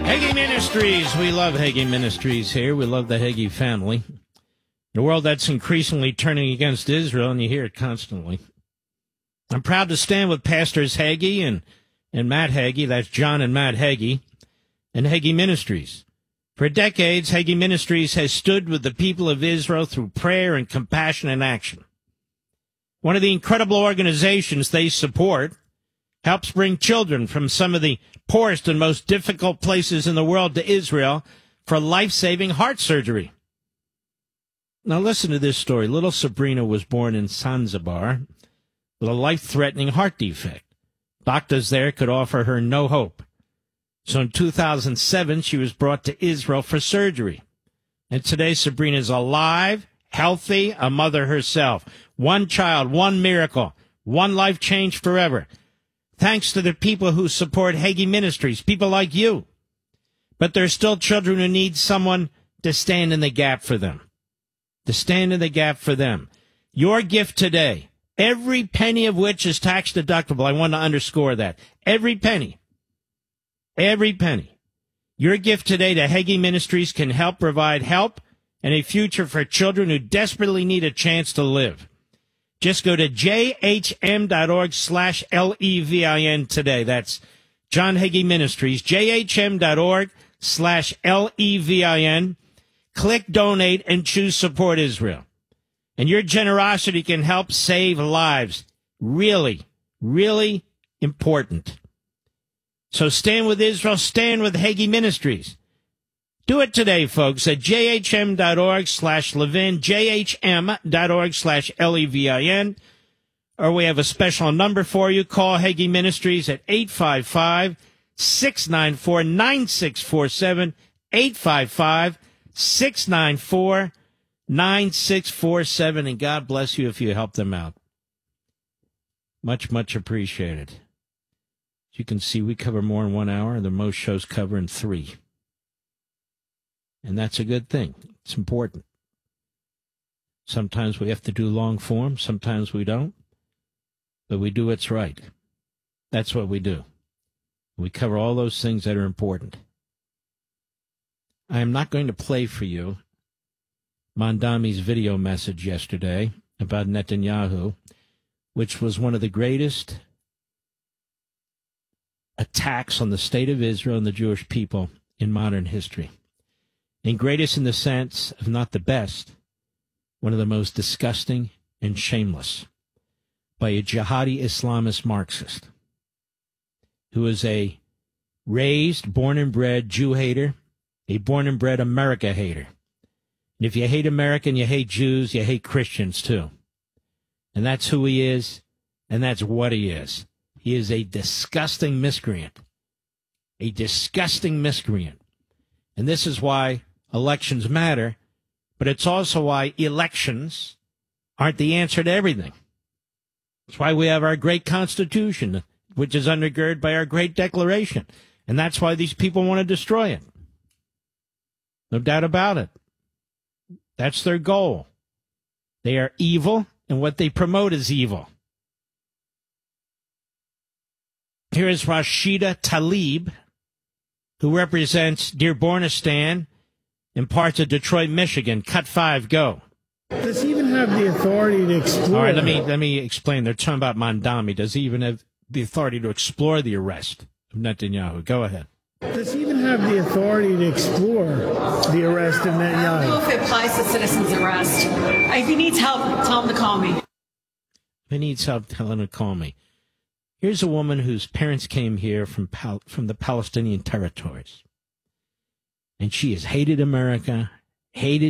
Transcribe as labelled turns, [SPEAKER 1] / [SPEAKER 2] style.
[SPEAKER 1] Hagee Ministries. We love Hagee Ministries here. We love the Hagee family. In a world that's increasingly turning against Israel, and you hear it constantly. I'm proud to stand with Pastors Hagee and Matt Hagee. That's John and Matt Hagee, and Hagee Ministries. For decades, Hagee Ministries has stood with the people of Israel through prayer and compassion and action. One of the incredible organizations they support helps bring children from some of the poorest and most difficult places in the world to Israel for life-saving heart surgery. Now listen to this story. Little Sabrina was born in Zanzibar with a life-threatening heart defect. Doctors there could offer her no hope. So in 2007, she was brought to Israel for surgery. And today, Sabrina is alive, healthy, a mother herself. One child, one miracle, one life changed forever. Thanks to the people who support Hagee Ministries, people like you. But there are still children who need someone to stand in the gap for them. To stand in the gap for them. Your gift today, every penny of which is tax deductible. I want to underscore that. Every penny. Every penny. Your gift today to Hagee Ministries can help provide help and a future for children who desperately need a chance to live. Just go to jhm.org/LEVIN today. That's John Hagee Ministries, jhm.org/LEVIN. Click donate and choose support Israel. And your generosity can help save lives. Really, really important. So stand with Israel, stand with Hagee Ministries. Do it today, folks, at jhm.org/Levin, jhm.org/LEVIN. Or we have a special number for you. Call Hagee Ministries at 855-694-9647, 855-694-9647. And God bless you if you help them out. Much, much appreciated. As you can see, we cover more in 1 hour than most shows cover in 3. And that's a good thing. It's important. Sometimes we have to do long form. Sometimes we don't. But we do what's right. That's what we do. We cover all those things that are important. I am not going to play for you Mondami's video message yesterday about Netanyahu, which was one of the greatest attacks on the state of Israel and the Jewish people in modern history. And greatest in the sense of not the best, one of the most disgusting and shameless, by a jihadi Islamist Marxist who is a raised, born and bred Jew hater, a born and bred America hater. And if you hate America and you hate Jews, you hate Christians too. And that's who he is, and that's what he is. He is a disgusting miscreant. A disgusting miscreant. And this is why elections matter, but it's also why elections aren't the answer to everything. It's why we have our great Constitution, which is undergirded by our great Declaration. And that's why these people want to destroy it. No doubt about it. That's their goal. They are evil, and what they promote is evil. Here is Rashida Tlaib, who represents Dearbornistan in parts of Detroit, Michigan. Cut 5, go.
[SPEAKER 2] Does he even have the authority to explore?
[SPEAKER 1] All right, let me explain. They're talking about Mondami. Does he even have the authority to explore the arrest of Netanyahu? Go ahead.
[SPEAKER 2] Does he even have the authority to explore the arrest of Netanyahu?
[SPEAKER 3] I don't know if it applies to citizens' arrest. If he needs help, tell him to call me.
[SPEAKER 1] If he needs help, tell him to call me. Here's a woman whose parents came here from the Palestinian territories. And she has hated America, hated